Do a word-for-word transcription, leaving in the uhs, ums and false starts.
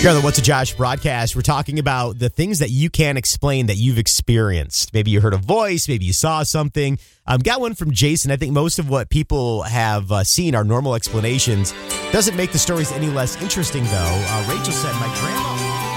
Here on the What's a Josh broadcast, we're talking about the things that you can't explain that you've experienced. Maybe you heard a voice, maybe you saw something. Um, got one from Jason. I think most of what people have uh, seen are normal explanations. Doesn't make the stories any less interesting, though. Uh, Rachel said, my grandma...